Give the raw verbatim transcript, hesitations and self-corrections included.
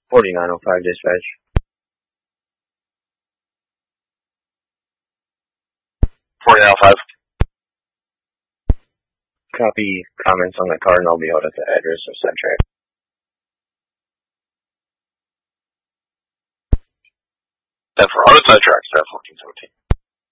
forty-nine oh five dispatch. forty-nine oh five. Copy comments on the car and I'll be out at the address of Sidetrack. That for auto Sidetrack, staff fourteen seventeen.